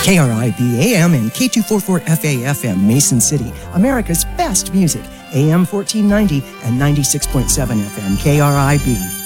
KRIB AM and K244FA FM, Mason City, America's best music, AM 1490 and 96.7 FM, KRIB.